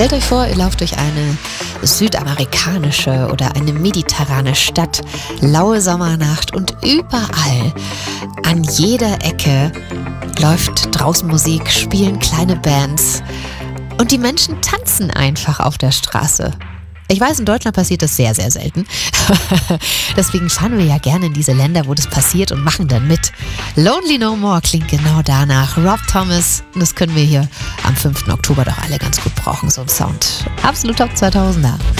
Stellt euch vor, ihr lauft durch eine südamerikanische oder eine mediterrane Stadt, laue Sommernacht und überall, an jeder Ecke läuft draußen Musik, spielen kleine Bands und die Menschen tanzen einfach auf der Straße. Ich weiß, in Deutschland passiert das sehr, sehr selten. Deswegen fahren wir ja gerne in diese Länder, wo das passiert und machen dann mit. Lonely No More klingt genau danach. Rob Thomas, und das können wir hier am 5. Oktober doch alle ganz gut brauchen, so ein Sound. Absolut Top 2000er.